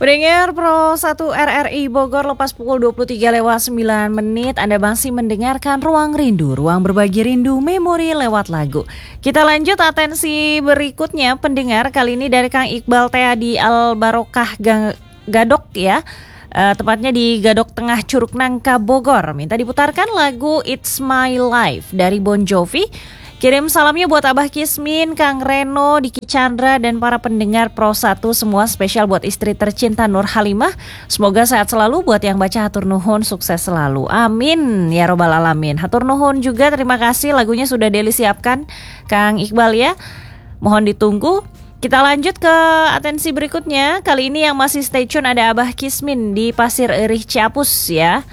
Pendengar Pro 1 RRI Bogor lepas pukul 23:09, Anda masih mendengarkan Ruang Rindu, ruang berbagi rindu memori lewat lagu. Kita lanjut atensi berikutnya pendengar, kali ini dari Kang Iqbal Tea di Al Barokah Gadok ya. Tepatnya di Gadok Tengah Curug Nangka Bogor. Minta diputarkan lagu It's My Life dari Bon Jovi. Kirim salamnya buat Abah Kismin, Kang Reno, Diki Chandra, dan para pendengar Pro 1 semua, spesial buat istri tercinta Nur Halimah. Semoga sehat selalu, buat yang baca hatur nuhun, sukses selalu. Amin ya robbal alamin. Hatur nuhun juga, terima kasih, lagunya sudah Deli siapkan Kang Iqbal ya. Mohon ditunggu. Kita lanjut ke atensi berikutnya. Kali ini yang masih stay tune ada Abah Kismin di Pasir Irih Ciapus ya.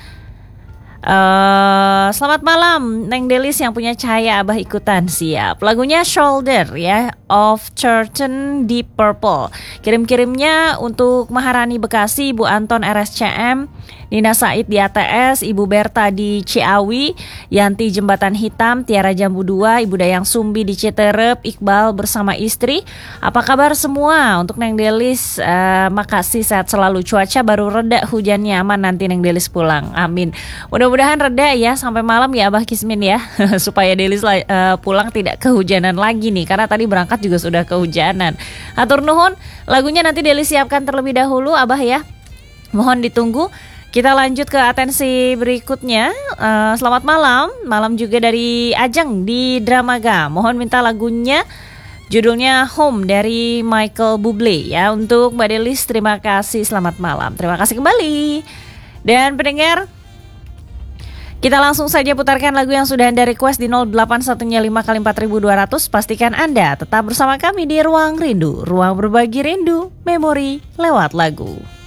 Selamat malam Neng Delis yang punya cahaya, Abah ikutan siap. Lagunya Shoulder ya, of Certain Deep Purple. Kirim-kirimnya untuk Maharani Bekasi, Ibu Anton RSCM, Nina Said di ATS, Ibu Berta di Ciawi, Yanti Jembatan Hitam, Tiara Jambu 2, Ibu Dayang Sumbi di Citerep, Iqbal bersama istri. Apa kabar semua? Untuk Neng Delis, makasih, sehat selalu. Cuaca baru reda, hujannya aman, nanti Neng Delis pulang. Amin. Mudah-mudahan reda ya sampai malam ya Abah Kismin ya. Supaya Delis pulang tidak kehujanan lagi nih, karena tadi berangkat juga sudah kehujanan. Hatur nuhun, lagunya nanti Delis siapkan terlebih dahulu Abah ya. Mohon ditunggu. Kita lanjut ke atensi berikutnya. Selamat malam juga dari Ajeng di Dramaga. Mohon minta lagunya, judulnya Home dari Michael Bublé ya. Untuk Mbak Delis, terima kasih, selamat malam. Terima kasih kembali. Dan pendengar, kita langsung saja putarkan lagu yang sudah Anda request di 0815 kali 4200. Pastikan Anda tetap bersama kami di Ruang Rindu, ruang berbagi rindu memori lewat lagu.